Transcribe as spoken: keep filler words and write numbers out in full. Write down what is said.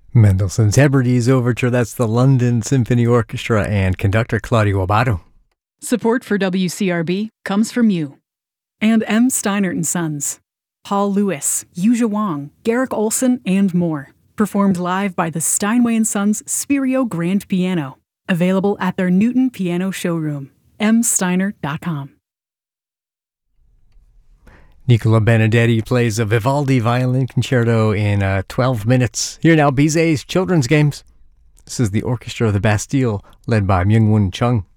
Mendelssohn's Hebrides Overture, that's the London Symphony Orchestra and conductor Claudio Abbado. Support for W C R B comes from you. And M. Steinert and Sons. Paul Lewis, Yuja Wang, Garrick Olson, and more. Performed live by the Steinway and Sons Spirio Grand Piano. Available at their Newton Piano Showroom. m steiner dot com. Nicola Benedetti plays a Vivaldi violin concerto in uh, twelve minutes. Here now, Bizet's Children's Games. This is the Orchestra of the Bastille, led by Myung-Whun Chung.